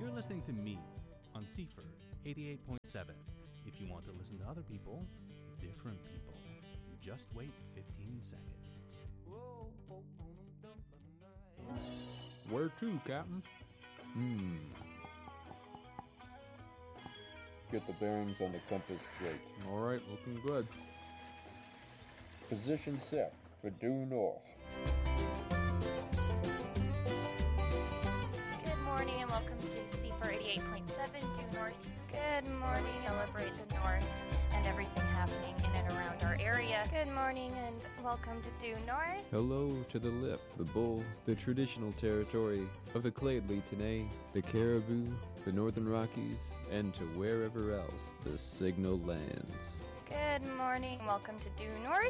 You're listening to me on Seaford 88.7. If you want to listen to other people, different people, just wait 15 seconds. Where to, Captain? Get the bearings on the compass straight. All right, looking good. Position set for due north. Good morning and welcome to Seaford 88.7 due north. Good morning. Celebrate the north and everything happening in and around our area. Good morning and welcome to due north. Hello to the Lip, the Bull, the traditional territory of the Claidley-Tenay, the Caribou, the Northern Rockies, and to wherever else the signal lands. Good morning. Welcome to due north.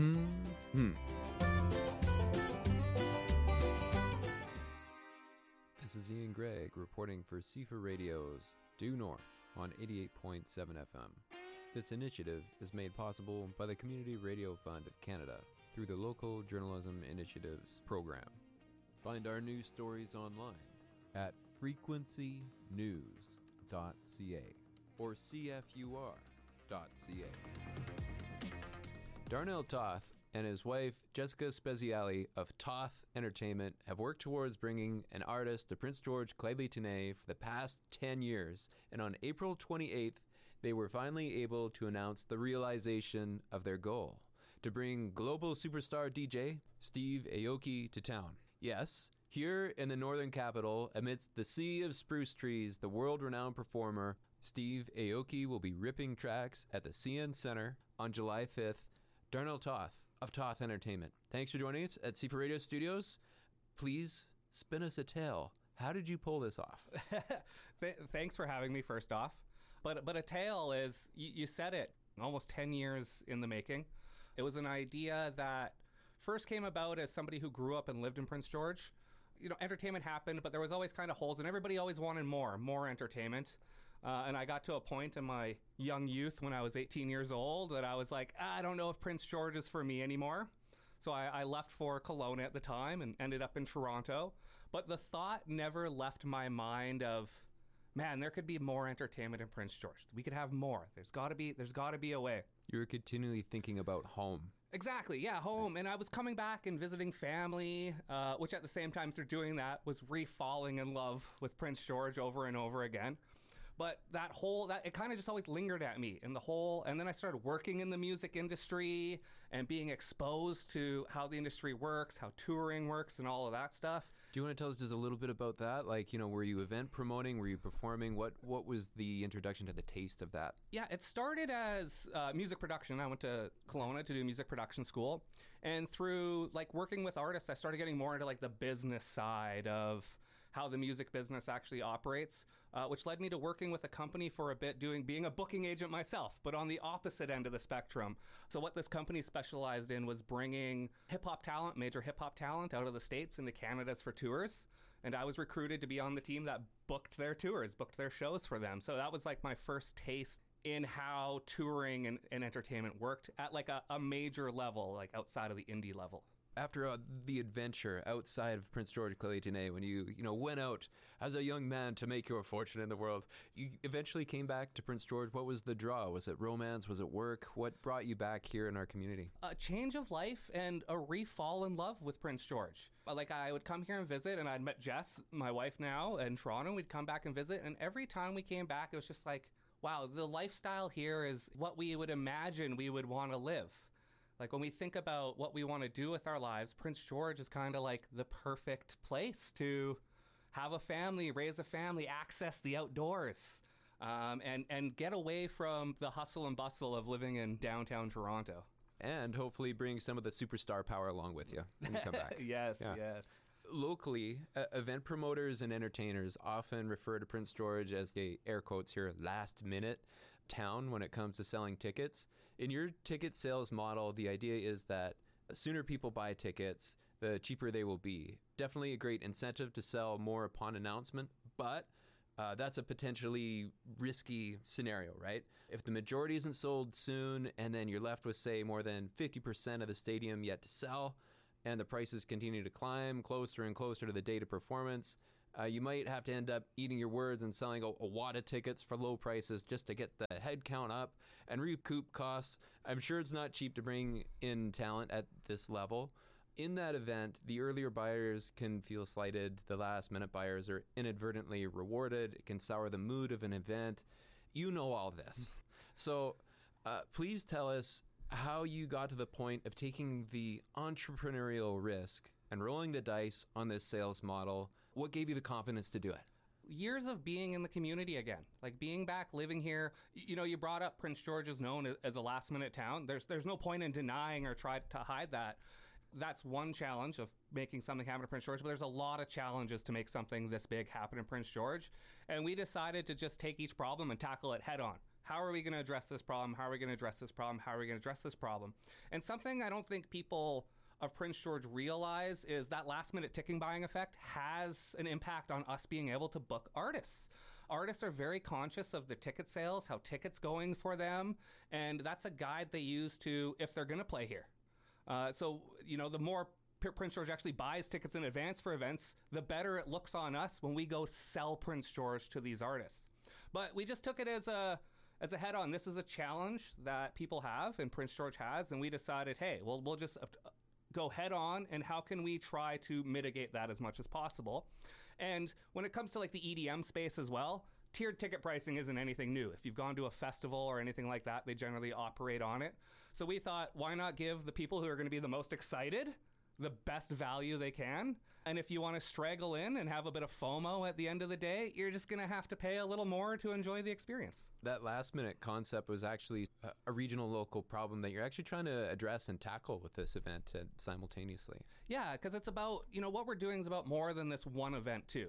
This is Ian Gregg reporting for Seaford Radio's Due North on 88.7 FM. This initiative is made possible by the Community Radio Fund of Canada through the Local Journalism Initiatives program. Find our news stories online at frequencynews.ca or cfur.ca. Darnell Toth and his wife, Jessica Speziali of Toth Entertainment, have worked towards bringing an artist to Prince George Claidley-Tenay for the past 10 years, and on April 28th, they were finally able to announce the realization of their goal, to bring global superstar DJ Steve Aoki to town. Yes, here in the northern capital, amidst the sea of spruce trees, the world-renowned performer Steve Aoki will be ripping tracks at the CN Center on July 5th. Darnell Toth of Toth Entertainment, thanks for joining us at Seaford Radio Studios. Please spin us a tale. How did you pull this off? Thanks for having me, first off. But a tale is, you said it, almost 10 years in the making. It was an idea that first came about as somebody who grew up and lived in Prince George. You know, entertainment happened, but there was always kind of holes, and everybody always wanted more entertainment. And I got to a point in my young youth when I was 18 years old that I was like, I don't know if Prince George is for me anymore. So I left for Kelowna at the time and ended up in Toronto. But the thought never left my mind of, man, there could be more entertainment in Prince George. We could have more. There's got to be a way. You were continually thinking about home. Exactly, yeah, home. And I was coming back and visiting family, which at the same time through doing that was re-falling in love with Prince George over and over again. But it kind of just always lingered at me and then I started working in the music industry and being exposed to how the industry works, how touring works and all of that stuff. Do you want to tell us just a little bit about that? Like, you know, were you event promoting? Were you performing? What was the introduction to the taste of that? Yeah, it started as music production. I went to Kelowna to do music production school. And through like working with artists, I started getting more into like the business side of how the music business actually operates, which led me to working with a company for a bit, being a booking agent myself, but on the opposite end of the spectrum. So what this company specialized in was bringing hip-hop talent, major hip-hop talent out of the States into Canada's for tours. And I was recruited to be on the team that booked their tours, booked their shows for them. So that was like my first taste in how touring and entertainment worked at like a major level, like outside of the indie level. After the adventure outside of Prince George Claidley-Tenay, when you went out as a young man to make your fortune in the world, you eventually came back to Prince George. What was the draw? Was it romance? Was it work? What brought you back here in our community? A change of life and a re-fall in love with Prince George. Like, I would come here and visit, and I'd met Jess, my wife now, in Toronto. We'd come back and visit, and every time we came back, it was just like, wow, the lifestyle here is what we would imagine we would want to live. Like, when we think about what we want to do with our lives, Prince George is kind of like the perfect place to have a family, raise a family, access the outdoors, and get away from the hustle and bustle of living in downtown Toronto. And hopefully bring some of the superstar power along with you when you come back. Yes. Locally, event promoters and entertainers often refer to Prince George as the, air quotes here, last-minute town when it comes to selling tickets. In your ticket sales model, the idea is that the sooner people buy tickets, the cheaper they will be. Definitely a great incentive to sell more upon announcement, but that's a potentially risky scenario, right? If the majority isn't sold soon and then you're left with, say, more than 50% of the stadium yet to sell, and the prices continue to climb closer and closer to the date of performance, You might have to end up eating your words and selling a wad of tickets for low prices just to get the head count up and recoup costs. I'm sure it's not cheap to bring in talent at this level. In that event, the earlier buyers can feel slighted. The last-minute buyers are inadvertently rewarded. It can sour the mood of an event. You know all this. So please tell us how you got to the point of taking the entrepreneurial risk and rolling the dice on this sales model. What gave you the confidence to do it? Years of being in the community again, like being back, living here. You brought up Prince George is known as a last-minute town. There's no point in denying or try to hide that. That's one challenge of making something happen in Prince George, but there's a lot of challenges to make something this big happen in Prince George. And we decided to just take each problem and tackle it head on. How are we going to address this problem? How are we going to address this problem? How are we going to address this problem? And something I don't think people of Prince George realize is that last-minute ticking buying effect has an impact on us being able to book artists. Artists are very conscious of the ticket sales, how tickets going for them, and that's a guide they use to if they're going to play here. So the more Prince George actually buys tickets in advance for events, the better it looks on us when we go sell Prince George to these artists. But we just took it as a head-on. This is a challenge that people have and Prince George has, and we decided, hey, we'll just go head on, and how can we try to mitigate that as much as possible? And when it comes to like the EDM space as well, tiered ticket pricing isn't anything new. If you've gone to a festival or anything like that, they generally operate on it. So we thought, why not give the people who are going to be the most excited the best value they can? And if you want to straggle in and have a bit of FOMO at the end of the day, you're just going to have to pay a little more to enjoy the experience. That last-minute concept was actually a regional, local problem that you're actually trying to address and tackle with this event simultaneously. Yeah, because it's about, what we're doing is about more than this one event, too.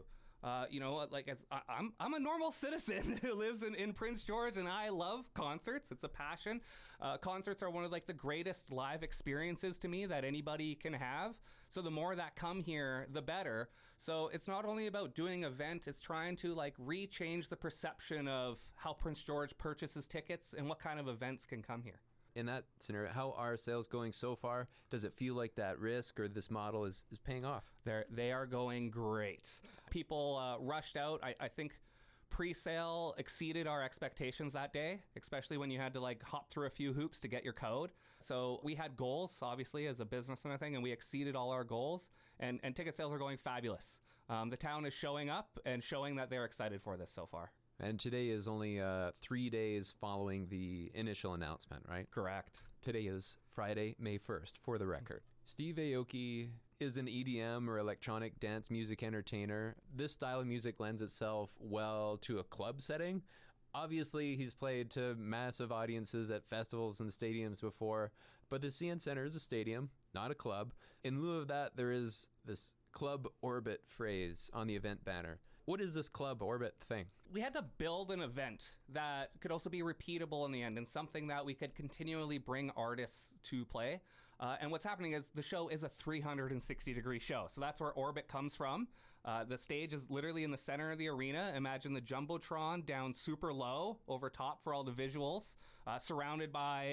I'm a normal citizen who lives in Prince George, and I love concerts. It's a passion. Concerts are one of the greatest live experiences to me that anybody can have. So the more that come here, the better. So it's not only about doing an event, it's trying to re-change the perception of how Prince George purchases tickets and what kind of events can come here. In that scenario, how are sales going so far? Does it feel like that risk or this model is paying off? They are going great. People rushed out. I think pre-sale exceeded our expectations that day, especially when you had to hop through a few hoops to get your code. So we had goals, obviously, as a business and everything, and we exceeded all our goals, and ticket sales are going fabulous. The town is showing up and showing that they're excited for this so far. And today is only 3 days following the initial announcement, right? Correct. Today is Friday, May 1st, for the record. Steve Aoki is an EDM or electronic dance music entertainer. This style of music lends itself well to a club setting. Obviously, he's played to massive audiences at festivals and stadiums before, but the CN Center is a stadium, not a club. In lieu of that, there is this Club Orbit phrase on the event banner. What is this Club Orbit thing? We had to build an event that could also be repeatable in the end and something that we could continually bring artists to play. And what's happening is the show is a 360-degree show. So that's where Orbit comes from. The stage is literally in the center of the arena. Imagine the Jumbotron down super low over top for all the visuals, surrounded by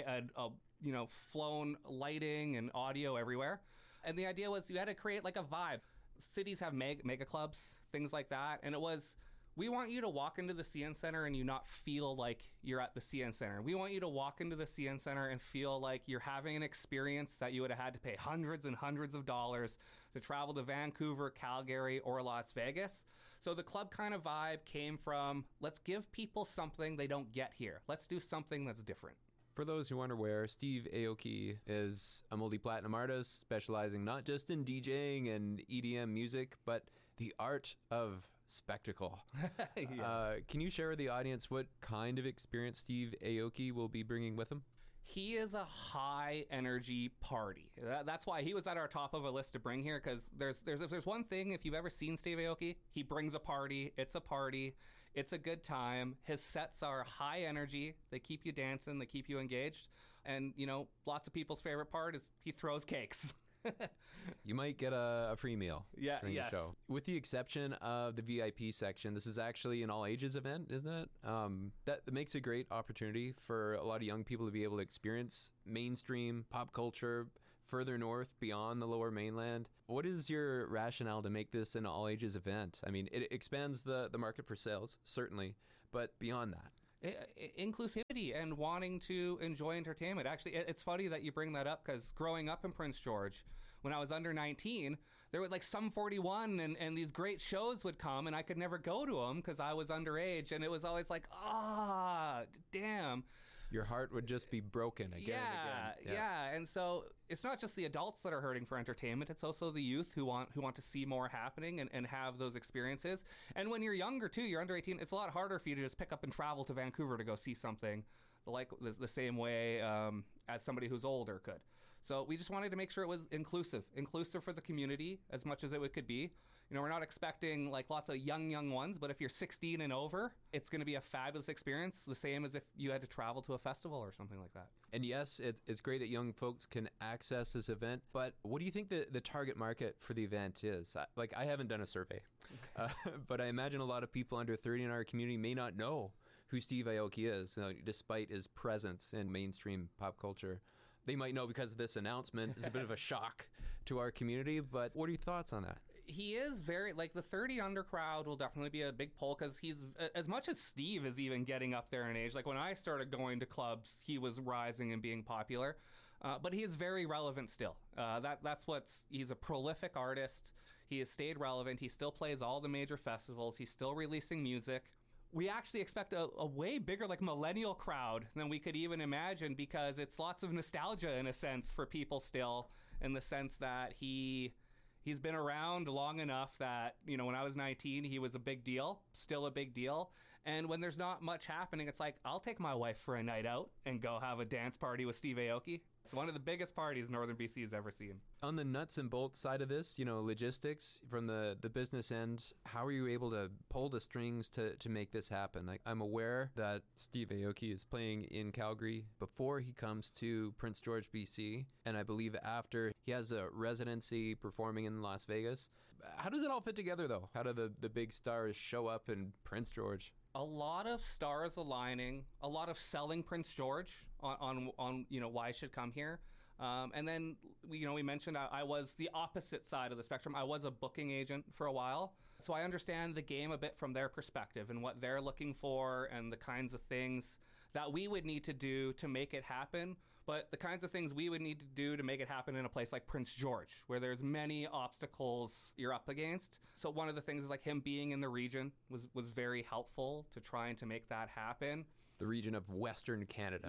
a flown lighting and audio everywhere. And the idea was you had to create a vibe. Cities have mega clubs, things like that. And it was, we want you to walk into the CN Center and you not feel like you're at the CN Center. We want you to walk into the CN Center and feel like you're having an experience that you would have had to pay hundreds and hundreds of dollars to travel to Vancouver, Calgary, or Las Vegas. So the club kind of vibe came from, let's give people something they don't get here. Let's do something that's different. For those who aren't aware, Steve Aoki is a multi-platinum artist specializing not just in DJing and EDM music, but the art of spectacle. Yes. Can you share with the audience what kind of experience Steve Aoki will be bringing with him? He is a high energy party. That's why he was at our top of a list to bring here, because if there's one thing, if you've ever seen Steve Aoki, he brings a party. It's a party. It's a good time. His sets are high energy. They keep you dancing. They keep you engaged. And, lots of people's favorite part is he throws cakes. You might get a free meal during yes. the show. With the exception of the VIP section, this is actually an all-ages event, isn't it? That makes a great opportunity for a lot of young people to be able to experience mainstream pop culture, further north beyond the Lower Mainland. What is your rationale to make this an all-ages event? I mean, it expands the market for sales, certainly, but beyond that. Inclusivity and wanting to enjoy entertainment. Actually, it's funny that you bring that up, because growing up in Prince George, when I was under 19, there was like Sum 41 and these great shows would come, and I could never go to them because I was underage, and it was always like, damn. Your heart would just be broken again and again. Yeah. And so it's not just the adults that are hurting for entertainment. It's also the youth who want to see more happening and have those experiences. And when you're younger, too, you're under 18, it's a lot harder for you to just pick up and travel to Vancouver to go see something like the same way as somebody who's older could. So we just wanted to make sure it was inclusive for the community as much as it could be. You know, we're not expecting like lots of young ones, but if you're 16 and over, it's going to be a fabulous experience, the same as if you had to travel to a festival or something like that. And yes, it's great that young folks can access this event, but what do you think the target market for the event is? I haven't done a survey, but I imagine a lot of people under 30 in our community may not know who Steve Aoki is, despite his presence in mainstream pop culture. They might know because of this announcement. It's a bit of a shock to our community, but what are your thoughts on that? He is very, like, the 30 under crowd will definitely be a big pull, because he's, as much as Steve is even getting up there in age, like when I started going to clubs, he was rising and being popular, but he is very relevant still. He's a prolific artist. He has stayed relevant. He still plays all the major festivals. He's still releasing music. We actually expect a way bigger, like, millennial crowd than we could even imagine, because it's lots of nostalgia in a sense for people still, in the sense that he's been around long enough that, when I was 19, he was a big deal, still a big deal. And when there's not much happening, it's like, I'll take my wife for a night out and go have a dance party with Steve Aoki. It's one of the biggest parties Northern BC has ever seen. On the nuts and bolts side of this, logistics from the business end, how are you able to pull the strings to make this happen? Like, I'm aware that Steve Aoki is playing in Calgary before he comes to Prince George, BC, and I believe after he has a residency performing in Las Vegas. How does it all fit together, though? How do the big stars show up in Prince George? A lot of stars aligning, a lot of selling Prince George on why I should come here. And then, we mentioned I was the opposite side of the spectrum. I was a booking agent for a while. So I understand the game a bit from their perspective and what they're looking for and the kinds of things that we would need to do to make it happen. But the kinds of things we would need to do to make it happen in a place like Prince George, where there's many obstacles you're up against. So one of the things is, like, him being in the region was very helpful to trying to make that happen. The region of Western Canada.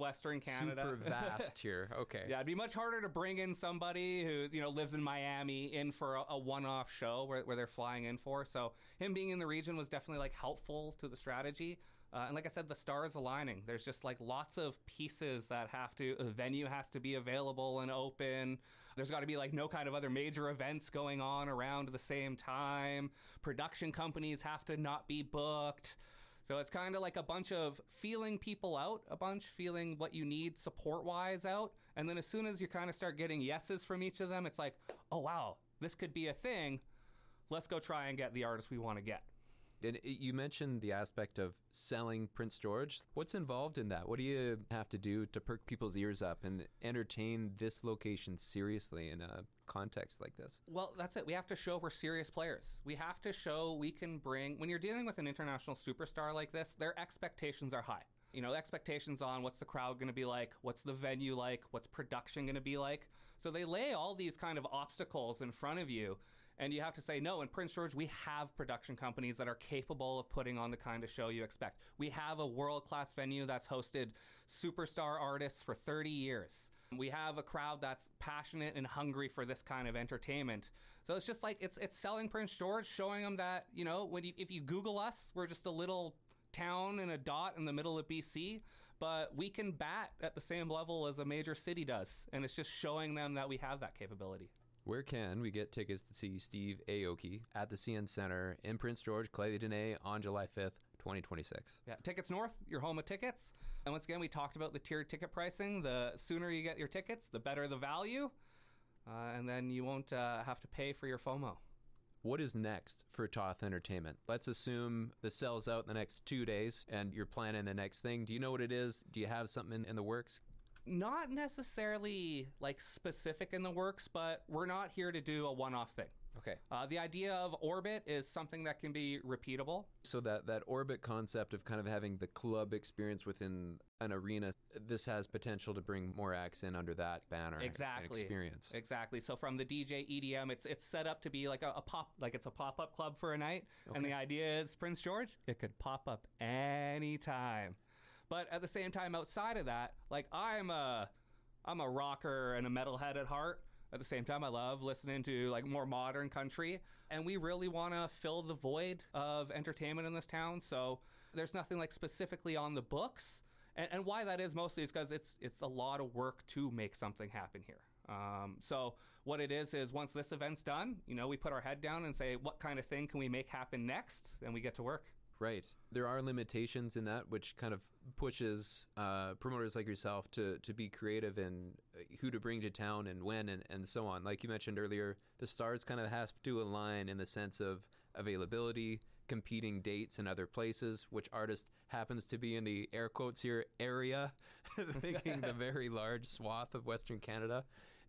Super vast here. Okay. Yeah, it'd be much harder to bring in somebody who, lives in Miami in for a one-off show where they're flying in for. So him being in the region was definitely, like, helpful to the strategy. And like I said, the stars aligning. There's just, like, lots of pieces that the venue has to be available and open. There's got to be, like, no kind of other major events going on around the same time. Production companies have to not be booked. So it's kind of like a bunch of feeling people out, feeling what you need support-wise out. And then as soon as you kind of start getting yeses from each of them, it's like, oh, wow, this could be a thing. Let's go try and get the artists we want to get. And you mentioned the aspect of selling Prince George. What's involved in that? What do you have to do to perk people's ears up and entertain this location seriously in a context like this? Well, that's it. We have to show we're serious players. We have to show we can bring... When you're dealing with an international superstar like this, their expectations are high. Expectations on what's the crowd going to be like, what's the venue like, what's production going to be like. So they lay all these kind of obstacles in front of you. And you have to say, no, in Prince George, we have production companies that are capable of putting on the kind of show you expect. We have a world-class venue that's hosted superstar artists for 30 years. We have a crowd that's passionate and hungry for this kind of entertainment. So it's just like, it's selling Prince George, showing them that, if you Google us, we're just a little town and a dot in the middle of BC, but we can bat at the same level as a major city does. And it's just showing them that we have that capability. Where can we get tickets to see Steve Aoki at the CN Center in Prince George, Clélie-Dene on July 5th, 2026? Yeah, Tickets North, your home of tickets. And once again, we talked about the tiered ticket pricing. The sooner you get your tickets, the better the value. And then you won't have to pay for your FOMO. What is next for Toth Entertainment? Let's assume the sells out in the next 2 days and you're planning the next thing. Do you know what it is? Do you have something in the works? Not necessarily like specific in the works, but we're not here to do a one-off thing. Okay. The idea of orbit is something that can be repeatable. So that orbit concept of kind of having the club experience within an arena, this has potential to bring more acts in under that banner and experience. Exactly. So from the DJ EDM, it's set up to be like a pop, like it's a pop-up club for a night. Okay. And the idea is Prince George, it could pop up anytime. But at the same time, outside of that, like I'm a rocker and a metalhead at heart. At the same time, I love listening to like more modern country, and we really want to fill the void of entertainment in this town. So there's nothing like specifically on the books, and why that is mostly is because it's a lot of work to make something happen here. So what it is once this event's done, we put our head down and say, what kind of thing can we make happen next? And we get to work. Right. There are limitations in that, which kind of pushes promoters like yourself to be creative in who to bring to town and when and so on. Like you mentioned earlier, the stars kind of have to align in the sense of availability, competing dates in other places, which artist happens to be in the air quotes here area, thinking the very large swath of Western Canada.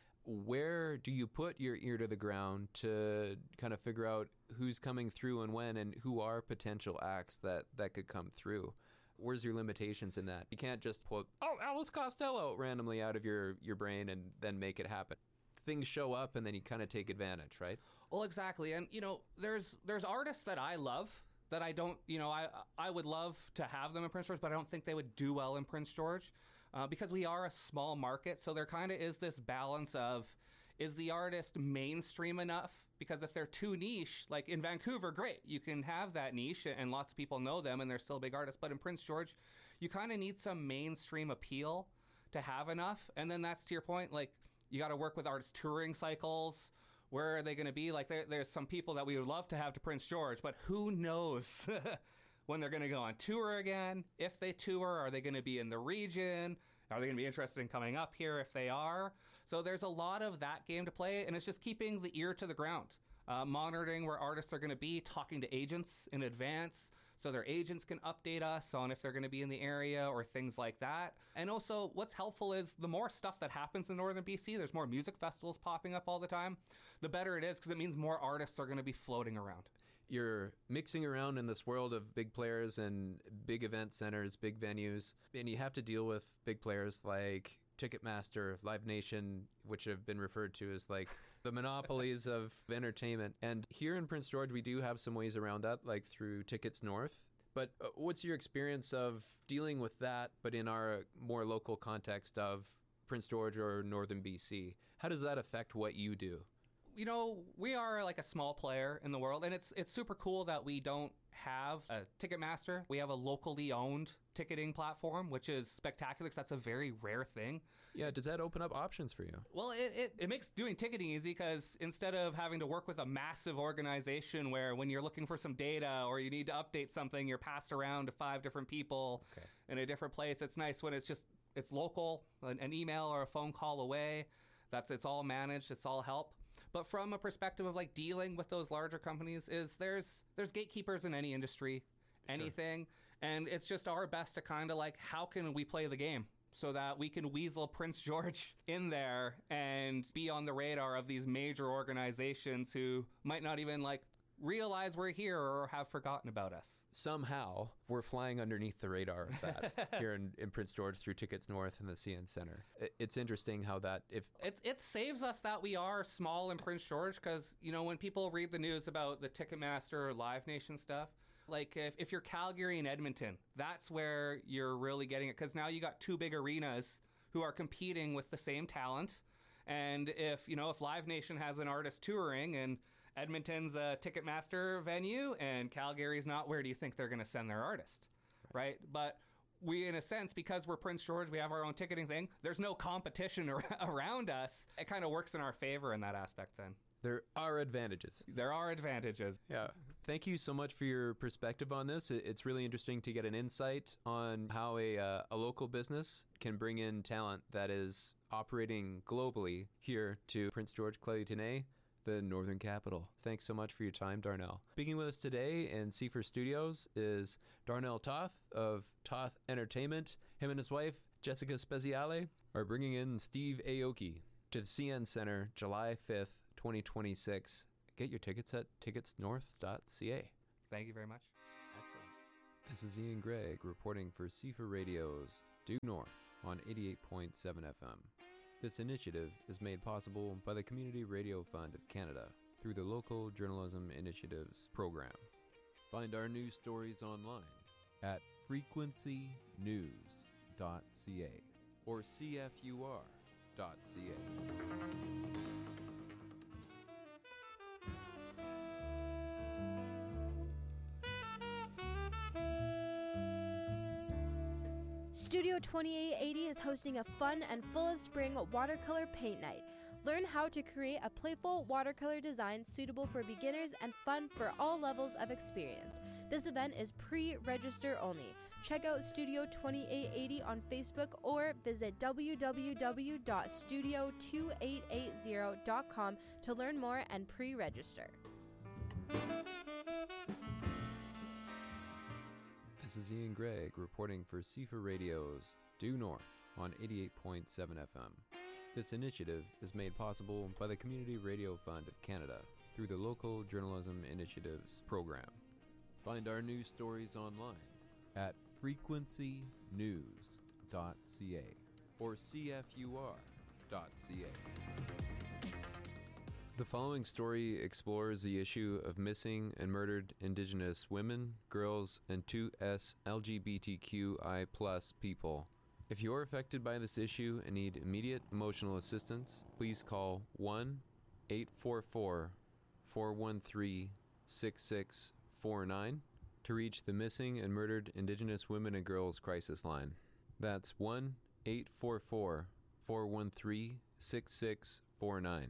Where do you put your ear to the ground to kind of figure out who's coming through and when, and who are potential acts that could come through? Where's your limitations in that? You can't just pull, Alice Costello randomly out of your brain and then make it happen. Things show up and then you kind of take advantage, right? Well, exactly. And, there's artists that I love that I don't, I would love to have them in Prince George, but I don't think they would do well in Prince George. Because we are a small market, so there kind of is this balance of, is the artist mainstream enough? Because if they're too niche, like in Vancouver, great, you can have that niche and lots of people know them and they're still big artists. But in Prince George, you kind of need some mainstream appeal to have enough. And then that's to your point, like you got to work with artist touring cycles. Where are they going to be? Like there's some people that we would love to have to Prince George, but who knows when they're going to go on tour again. If they tour, are they going to be in the region? Are they going to be interested in coming up here if they are? So there's a lot of that game to play, and it's just keeping the ear to the ground, monitoring where artists are going to be, talking to agents in advance so their agents can update us on if they're going to be in the area or things like that. And also what's helpful is the more stuff that happens in Northern BC, there's more music festivals popping up all the time, the better it is because it means more artists are going to be floating around. You're mixing around in this world of big players and big event centers, big venues, and you have to deal with big players like Ticketmaster, Live Nation, which have been referred to as like the monopolies of entertainment. And here in Prince George, we do have some ways around that, like through Tickets North. But what's your experience of dealing with that, but in our more local context of Prince George or Northern BC? How does that affect what you do? We are like a small player in the world, and it's super cool that we don't have a Ticketmaster. We have a locally owned ticketing platform, which is spectacular because that's a very rare thing. Yeah, does that open up options for you? Well, it makes doing ticketing easy because instead of having to work with a massive organization where when you're looking for some data or you need to update something, you're passed around to 5 different people in a different place. It's nice when it's local, an email or a phone call away. It's all managed, it's all help. But from a perspective of like dealing with those larger companies there's gatekeepers in any industry, anything. Sure. And it's just our best to kind of like, how can we play the game so that we can weasel Prince George in there and be on the radar of these major organizations who might not even like realize we're here or have forgotten about us. Somehow we're flying underneath the radar of that here in Prince George through Tickets North and the CN Center. It's interesting how that it saves us that we are small in Prince George because when people read the news about the Ticketmaster or Live Nation stuff, like if you're Calgary and Edmonton, that's where you're really getting it because now you got 2 big arenas who are competing with the same talent. And if Live Nation has an artist touring and Edmonton's a Ticketmaster venue and Calgary's not, where do you think they're going to send their artist? Right? But we, in a sense, because we're Prince George, we have our own ticketing thing. There's no competition around us. It kind of works in our favor in that aspect then. There are advantages. There are advantages. Yeah. Thank you so much for your perspective on this. It's really interesting to get an insight on how a local business can bring in talent that is operating globally here to Prince George Clélie-Tenney, the Northern Capital. Thanks so much for your time, Darnell. Speaking with us today in Seafer Studios is Darnell Toth of Toth Entertainment, him and his wife, Jessica Speziale. are bringing in Steve Aoki to the CN Center July 5th, 2026. Get your tickets at ticketsnorth.ca. Thank you very much. Excellent. This is Ian Gregg reporting for CFR Radio's Due North on 88.7 FM. This initiative is made possible by the Community Radio Fund of Canada through the Local Journalism Initiatives program. Find our news stories online at frequencynews.ca or cfur.ca. Studio 2880 is hosting a fun and full of spring watercolor paint night. Learn how to create a playful watercolor design suitable for beginners and fun for all levels of experience. This event is pre-register only. Check out Studio 2880 on Facebook or visit www.studio2880.com to learn more and pre-register. This is Ian Gregg reporting for CFR Radio's Due North on 88.7 FM. This initiative is made possible by the Community Radio Fund of Canada through the Local Journalism Initiatives program. Find our news stories online at frequencynews.ca or cfur.ca. The following story explores the issue of missing and murdered Indigenous women, girls, and 2S LGBTQI+ people. If you're affected by this issue and need immediate emotional assistance, please call 1-844-413-6649 to reach the Missing and Murdered Indigenous Women and Girls Crisis Line. That's 1-844-413-6649.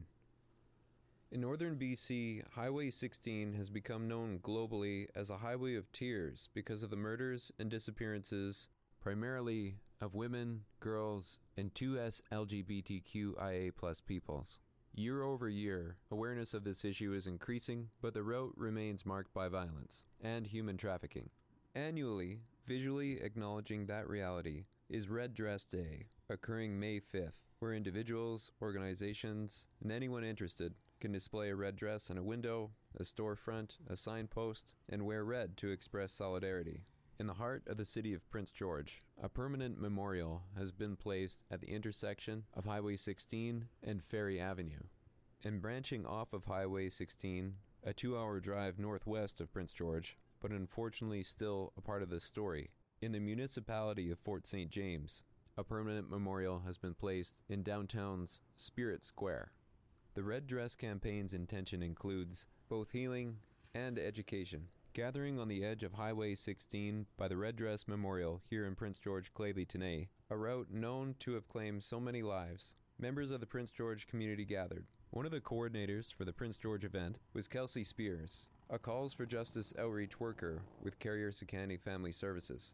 In northern BC, Highway 16 has become known globally as a highway of tears because of the murders and disappearances, primarily of women, girls, and 2S LGBTQIA+ peoples. Year over year, awareness of this issue is increasing, but the route remains marked by violence and human trafficking. Annually, visually acknowledging that reality is Red Dress Day, occurring May 5th, where individuals, organizations, and anyone interested can display a red dress in a window, a storefront, a signpost, and wear red to express solidarity. In the heart of the city of Prince George, a permanent memorial has been placed at the intersection of Highway 16 and Ferry Avenue. And branching off of Highway 16, a 2-hour drive northwest of Prince George, but unfortunately still a part of this story, in the municipality of Fort St. James, a permanent memorial has been placed in downtown's Spirit Square. The Red Dress campaign's intention includes both healing and education. Gathering on the edge of Highway 16 by the Red Dress Memorial here in Prince George, Claylee-Tenay, a route known to have claimed so many lives, members of the Prince George community gathered. One of the coordinators for the Prince George event was Kelsey Spears, a Calls for Justice outreach worker with Carrier-Sicani Family Services.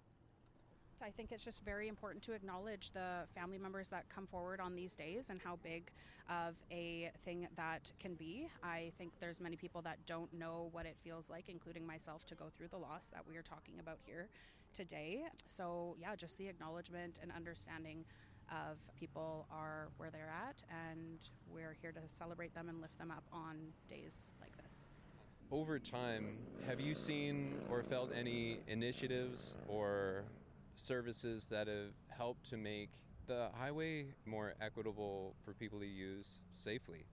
I think it's just very important to acknowledge the family members that come forward on these days and how big of a thing that can be. I think there's many people that don't know what it feels like, including myself, to go through the loss that we are talking about here today. So yeah, just the acknowledgement and understanding of people are where they're at, and we're here to celebrate them and lift them up on days like this. Over time, have you seen or felt any initiatives or services that have helped to make the highway more equitable for people to use safely?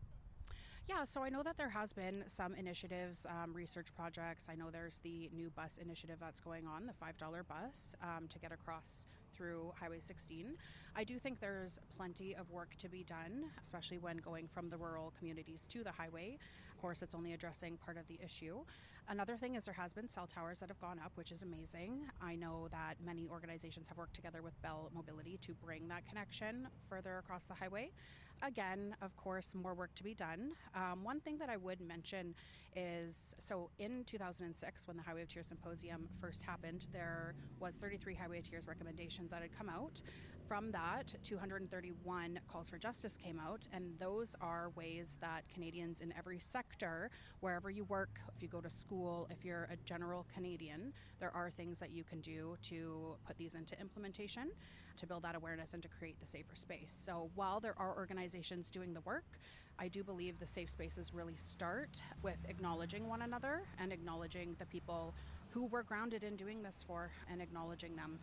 Yeah, so I know that there has been some initiatives, research projects. I know there's the new bus initiative that's going on, the $5 bus, to get across through Highway 16. I do think there's plenty of work to be done, especially when going from the rural communities to the highway. Of course, it's only addressing part of the issue. Another thing is there has been cell towers that have gone up, which is amazing. I know that many organizations have worked together with Bell Mobility to bring that connection further across the highway. Again, of course, more work to be done. One thing that I would mention is, so in 2006, when the Highway of Tears Symposium first happened, there was 33 Highway of Tears recommendations organizations that had come out. From that, 231 calls for justice came out, and those are ways that Canadians in every sector, wherever you work, if you go to school, if you're a general Canadian, there are things that you can do to put these into implementation, to build that awareness and to create the safer space. So while there are organizations doing the work, I do believe the safe spaces really start with acknowledging one another and acknowledging the people who we're grounded in doing this for and acknowledging them.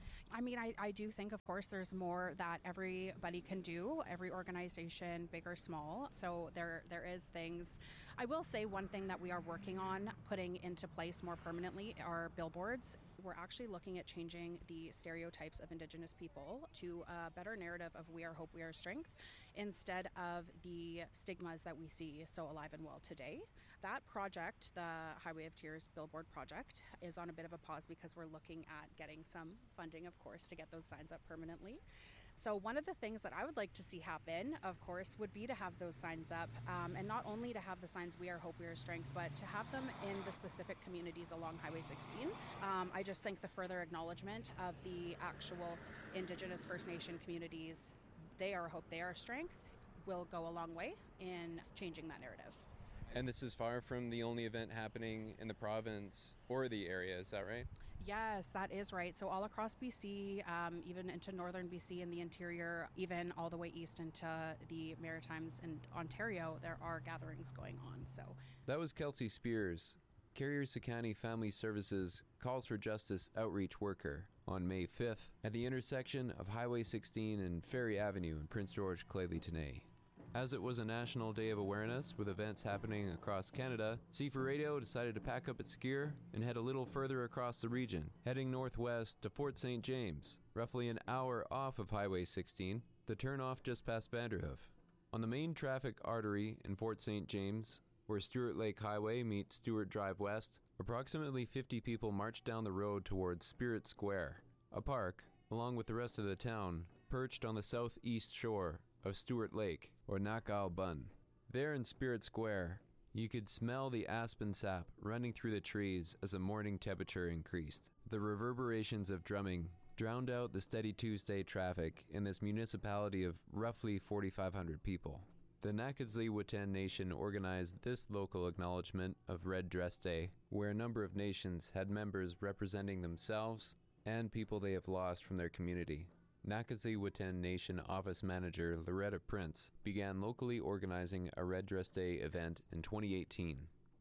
I mean, I do think, of course, there's more that everybody can do, every organization, big or small. So there is things. I will say one thing that we are working on putting into place more permanently are billboards. We're actually looking at changing the stereotypes of Indigenous people to a better narrative of we are hope, we are strength, instead of the stigmas that we see so alive and well today. That project, the Highway of Tears billboard project, is on a bit of a pause because we're looking at getting some funding, of course, to get those signs up permanently. So one of the things that I would like to see happen, of course, would be to have those signs up, and not only to have the signs we are hope, we are strength, but to have them in the specific communities along Highway 16. I just think the further acknowledgement of the actual Indigenous First Nation communities, they are hope, they are strength, will go a long way in changing that narrative. And this is far from the only event happening in the province or the area, is that right? Yes, that is right. So all across BC, even into northern BC and the interior, even all the way east into the Maritimes and Ontario, there are gatherings going on. So That was Kelsey Spears, Carrier-Sicani Family Services Calls for Justice outreach worker, on May 5th at the intersection of Highway 16 and Ferry Avenue in Prince George, Clay-Leetonais. As it was a national day of awareness with events happening across Canada, C4 Radio decided to pack up its gear and head a little further across the region, heading northwest to Fort St. James, roughly an hour off of Highway 16, the turnoff just past Vanderhoof. On the main traffic artery in Fort St. James, where Stewart Lake Highway meets Stewart Drive West, approximately 50 people marched down the road towards Spirit Square, a park, along with the rest of the town, perched on the southeast shore of Stewart Lake, or Nakal Bun. There in Spirit Square, you could smell the aspen sap running through the trees as the morning temperature increased. The reverberations of drumming drowned out the steady Tuesday traffic in this municipality of roughly 4,500 people. The Nakatzli-Witen Nation organized this local acknowledgement of Red Dress Day, where a number of nations had members representing themselves and people they have lost from their community. Nakatzli-Witen Nation Office Manager Loretta Prince began locally organizing a Red Dress Day event in 2018.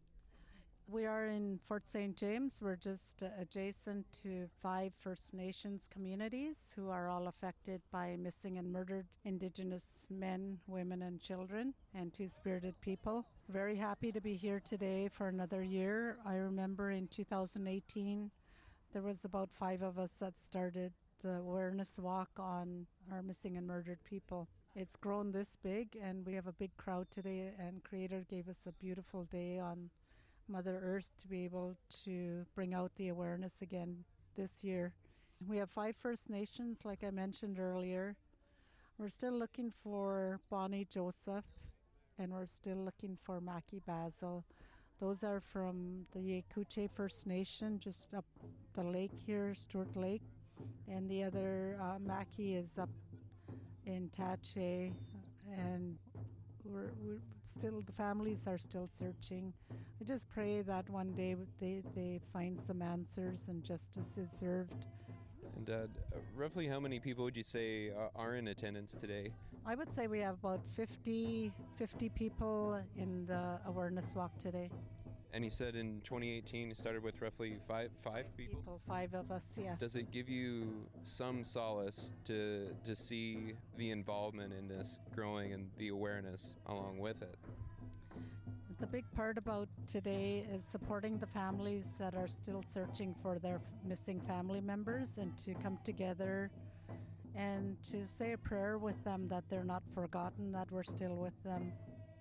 We are in Fort St. James. We're just adjacent to 5 First Nations communities who are all affected by missing and murdered Indigenous men, women, and children, and Two-Spirited people. Very happy to be here today for another year. I remember in 2018, there was about 5 of us that started the awareness walk on our missing and murdered people. It's grown this big, and we have a big crowd today, and Creator gave us a beautiful day on Mother Earth to be able to bring out the awareness again this year. We have 5 First Nations, like I mentioned earlier. We're still looking for Bonnie Joseph, and we're still looking for Mackie Basil. Those are from the Yekuche First Nation, just up the lake here, Stewart Lake. And the other, Mackie, is up in Tache, and we're still, the families are still searching. I just pray that one day they find some answers and justice is served. And roughly how many people would you say are in attendance today? I would say we have about 50 people in the awareness walk today. And he said in 2018 it started with roughly five people? 5 of us, yes. Does it give you some solace to see the involvement in this growing and the awareness along with it? The big part about today is supporting the families that are still searching for their missing family members, and to come together and to say a prayer with them that they're not forgotten, that we're still with them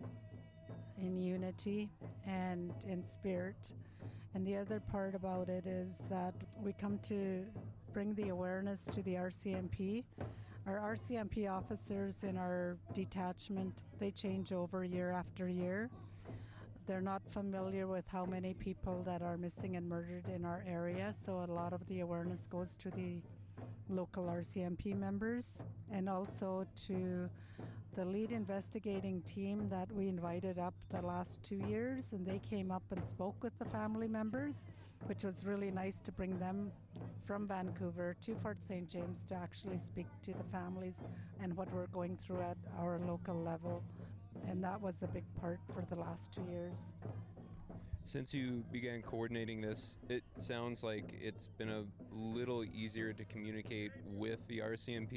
in unity and in spirit. And the other part about it is that we come to bring the awareness to the RCMP. Our RCMP officers in our detachment, they change over year after year. They're not familiar with how many people that are missing and murdered in our area, so a lot of the awareness goes to the local RCMP members, and also to the lead investigating team that we invited up the last 2 years, and they came up and spoke with the family members, which was really nice to bring them from Vancouver to Fort St. James to actually speak to the families and what we're going through at our local level. And that was a big part for the last 2 years. Since you began coordinating this, it sounds like it's been a little easier to communicate with the RCMP